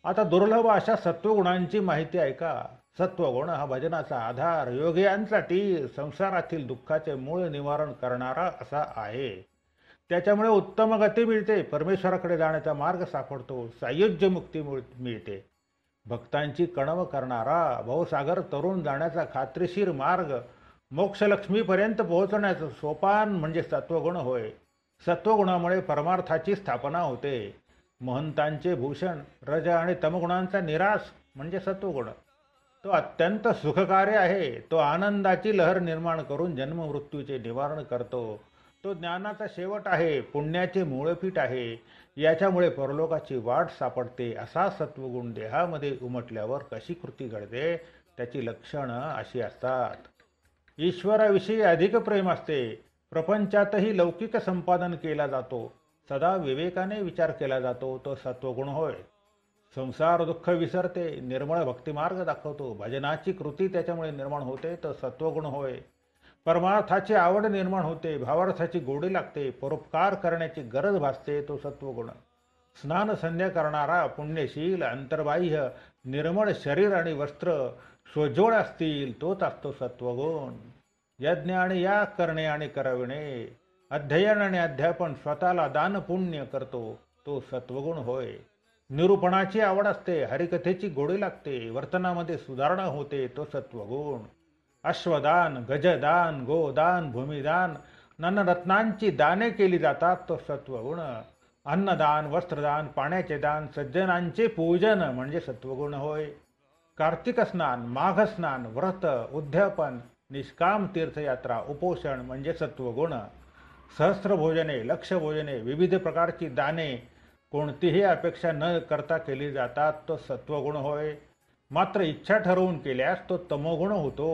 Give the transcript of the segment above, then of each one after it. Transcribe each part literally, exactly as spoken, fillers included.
आता दुर्लभ अशा सत्वगुणांची माहिती ऐका. सत्वगुण हा भजनाचा आधार, योगियांसाठी संसारातील दुःखाचे मूळ निवारण करणारा असा आहे. त्याच्यामुळे उत्तम गती मिळते, परमेश्वराकडे जाण्याचा मार्ग सापडतो, सायुज्य मुक्ती मिळते. भक्तांची कणव करणारा भवसागर तरुण जाण्याचा खात्रीशीर मार्ग, मोक्षलक्ष्मीपर्यंत पोहोचण्याचं सोपान म्हणजे सत्वगुण होय. सत्वगुणामुळे परमार्थाची स्थापना होते. महंतांचे भूषण रज आणि तमगुणांचा निराश म्हणजे सत्वगुण. तो अत्यंत सुखकारी आहे. तो आनंदाची लहर निर्माण करून जन्ममृत्यूचे निवारण करतो. तो ज्ञानाचा शेवट आहे, पुण्याचे मूळपीठ आहे. याच्यामुळे परलोकाची वाट सापडते. असा सत्वगुण देहामध्ये उमटल्यावर कशी कृती घडते त्याची लक्षणं अशी असतात. ईश्वराविषयी अधिक प्रेम असते. प्रपंचातही लौकिक संपादन केला जातो. सदा विवेकाने विचार केला जातो. तो सत्वगुण होय. संसार दुःख विसरते, निर्मळ भक्तिमार्ग दाखवतो. भजनाची कृती त्याच्यामुळे निर्माण होते. तो सत्वगुण होय. परमार्थाची आवड निर्माण होते, भावार्थाची गोडी लागते, परोपकार करण्याची गरज भासते. तो सत्वगुण. स्नान संध्या करणारा पुण्यशील, अंतर्बाह्य निर्मळ शरीर आणि वस्त्र सोज्वळ असतील तोच असतो सत्वगुण. यज्ञ आणि याग करणे आणि करविणे, अध्ययन आणि अध्यापन स्वतःला दान पुण्य करतो तो सत्वगुण होय. निरूपणाची आवड असते, हरिकथेची गोडी लागते, वर्तनामध्ये सुधारणा होते तो सत्वगुण. अश्वदान, गजदान, गोदान, भूमिदान, ननरत्नांची दाने केली जातात तो सत्वगुण. अन्नदान, वस्त्रदान, पाण्याचे दान, सज्जनांचे पूजन म्हणजे सत्वगुण होय. कार्तिक स्नान, माघ स्नान, व्रत, उद्यापन, निष्काम तीर्थयात्रा, उपोषण म्हणजे सत्वगुण. सहस्त्र भोजने, लक्ष भोजने, विविध प्रकारची दाने कोणतीही अपेक्षा न करता केली जातात तो सत्वगुण होय. मात्र इच्छा ठरवून केल्यास तो तमोगुण होतो.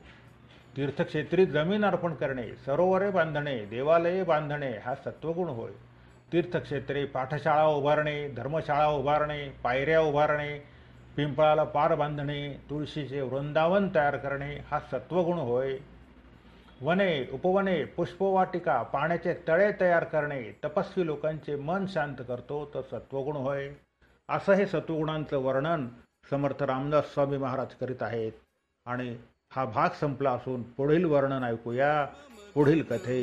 तीर्थक्षेत्री जमीन अर्पण करणे, सरोवरे बांधणे, देवालये बांधणे हा सत्वगुण होय. तीर्थक्षेत्री पाठशाळा उभारणे, धर्मशाळा उभारणे, पायऱ्या उभारणे, पिंपळाला पार बांधणे, तुळशीचे वृंदावन तयार करणे हा सत्वगुण होय. वने, उपवने, पुष्पवाटिका, पाण्याचे तळे तयार करणे, तपस्वी लोकांचे मन शांत करतो तो सत्वगुण होय. असं हे सत्वगुणांचं वर्णन समर्थ रामदास स्वामी महाराज करीत आहेत. आणि हा भाग संपला असून पुढील वर्णन ऐकूया पुढील कथेत.